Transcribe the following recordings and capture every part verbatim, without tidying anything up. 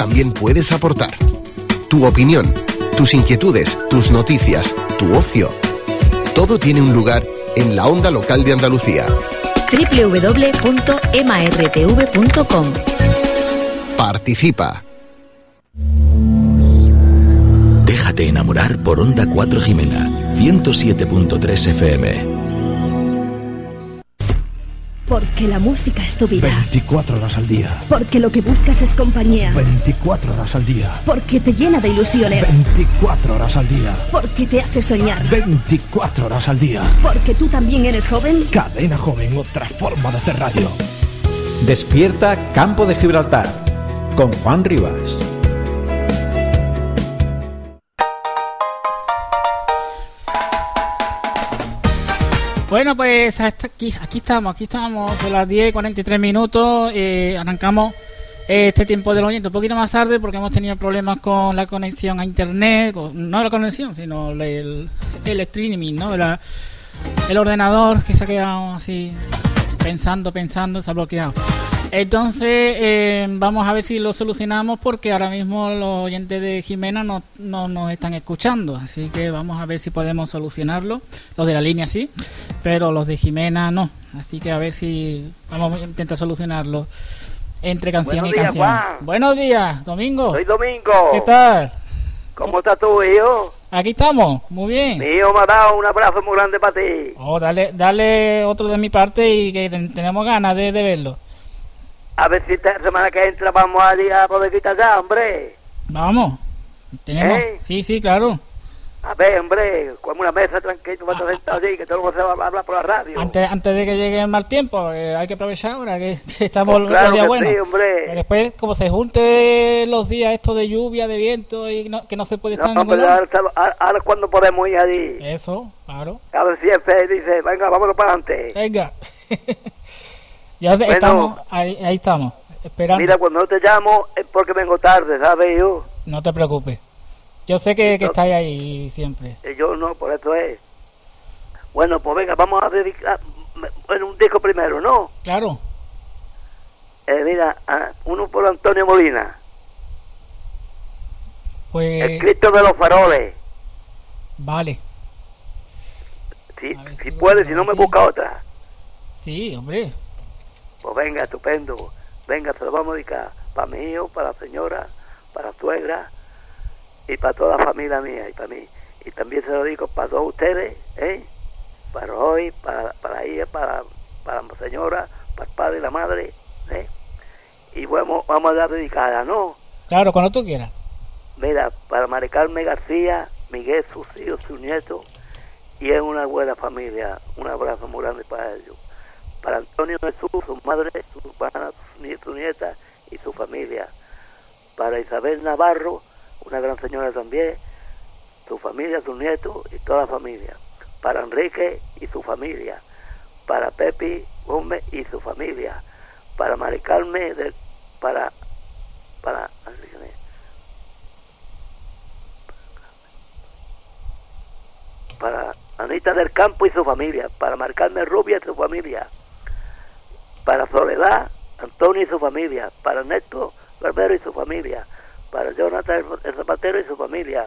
también puedes aportar. Tu opinión, tus inquietudes, tus noticias, tu ocio. Todo tiene un lugar en la onda local de Andalucía. doble u doble u doble u punto ema erre te ve punto com. Participa. Déjate enamorar por Onda cuatro Jimena, ciento siete punto tres F M. Porque la música es tu vida. veinticuatro horas al día. Porque lo que buscas es compañía. veinticuatro horas al día. Porque te llena de ilusiones. veinticuatro horas al día. Porque te hace soñar. veinticuatro horas al día. Porque tú también eres joven. Cadena Joven, otra forma de hacer radio. Despierta Campo de Gibraltar con Juan Rivas. Bueno, pues hasta aquí, aquí estamos, aquí estamos, son las diez y cuarenta y tres minutos, eh, arrancamos este tiempo del oyente un poquito más tarde porque hemos tenido problemas con la conexión a internet, con, no la conexión, sino el, el streaming, ¿no? La, el ordenador que se ha quedado así pensando, pensando, se ha bloqueado. Entonces, eh, vamos a ver si lo solucionamos porque ahora mismo los oyentes de Jimena no, no nos están escuchando. Así que vamos a ver si podemos solucionarlo. Los de la línea sí, pero los de Jimena no. Así que a ver si vamos a intentar solucionarlo entre canción Buenos y días, canción. Juan. Buenos días, Domingo. Soy Domingo. ¿Qué tal? ¿Cómo estás tú, hijo? Aquí estamos, muy bien. Mi hijo me ha dado un abrazo muy grande para ti. Oh, dale, dale otro de mi parte y que tenemos ganas de, de verlo. A ver si esta semana que entra vamos a ir a poder quitar ya, hombre. Vamos. Tenemos. ¿Eh? Sí, sí, claro. A ver, hombre, como una mesa tranquilo, vas a estar sentado allí, que todo el mundo se va a hablar por la radio. Antes, antes de que llegue el mal tiempo, eh, hay que aprovechar ahora que, que estamos Pues claro los días que buenos. sí, hombre. Pero después, como se junte los días estos de lluvia, de viento y no, que no se puede estar No, en ningún hombre, lado. ahora, ahora, ahora es cuando podemos ir allí. Eso, claro. A ver si el F dice, venga, vámonos para adelante. Venga. Ya Bueno, estamos, ahí, ahí estamos, esperando. Mira, cuando no te llamo es porque vengo tarde, ¿sabes, hijo? No te preocupes. Yo sé que, que No. estáis ahí siempre. Y yo no, por eso es. Bueno, pues venga, vamos a dedicar bueno, un disco primero, ¿no? Claro. Eh, mira, ah, uno por Antonio Molina. Pues El Cristo de los Faroles. vale. Si, A ver si si puede, lo si no me aquí. busca otra. Sí, hombre. Pues venga, estupendo. Venga, se lo vamos a dedicar para mi hijo, para la señora, para la suegra y para toda la familia mía y para mí. Y también se lo digo para todos ustedes, ¿eh? Para hoy, para, para ella, para, para la señora, para el padre y la madre, ¿eh? Y vamos, vamos a dar dedicada, ¿no? Claro, cuando tú quieras. Mira, para Mari Carmen García, Miguel, sus hijos, sus nietos, y es una buena familia. Un abrazo muy grande para ellos. Para Antonio Jesús, su madre, sus hermanas, sus nietos, sus nietas y su familia. Para Isabel Navarro, una gran señora también, su familia, sus nietos y toda la familia. Para Enrique y su familia. Para Pepi Gómez y su familia. Para Mari Carmen, de, para, para, para Anita del Campo y su familia. Para Mari Carmen Rubia y su familia. Para Soledad, Antonio y su familia. Para Néstor Barbero y su familia. Para Jonathan el Zapatero y su familia.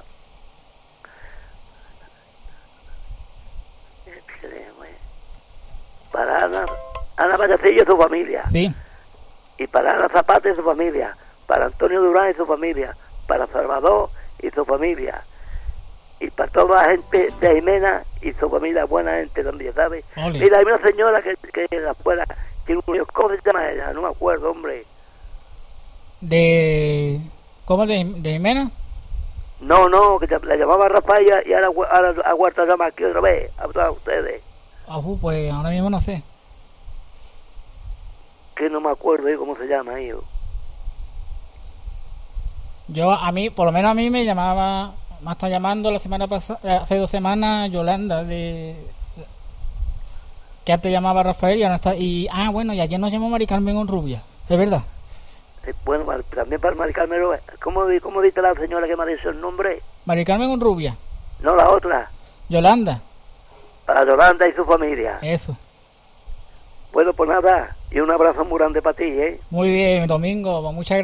Para Ana, Ana Vallecillo y su familia. Sí. Y para Ana Zapata y su familia. Para Antonio Durán y su familia. Para Salvador y su familia. Y para toda la gente de Jimena y su familia, buena gente también, ¿sabes? Ole. Mira, hay una señora que, que afuera tiene un niño, ¿cómo se llama ella? No me acuerdo, hombre. De... ¿Cómo? ¿De, de Jimena? No, no, que la llamaba Rafael y ahora, ahora a Huerta llama aquí otra vez, a todos ustedes. Ah, pues ahora mismo no sé. Que no me acuerdo ¿eh? ¿Cómo se llama, hijo? Yo, a mí, por lo menos a mí me llamaba, me ha estado llamando la semana pasada, hace dos semanas, Yolanda, de... que antes llamaba Rafael y ahora está... Y, ah, bueno, y ayer nos llamó Mari Carmen Onrubia, es verdad. Eh, bueno, también para Mari Carmen, ¿cómo, ¿cómo dice la señora que me ha dicho el nombre? Mari Carmen Onrubia. No, la otra. Yolanda. Para Yolanda y su familia. Eso. Bueno, pues nada, y un abrazo muy grande para ti, ¿eh? Muy bien, Domingo, muchas gracias.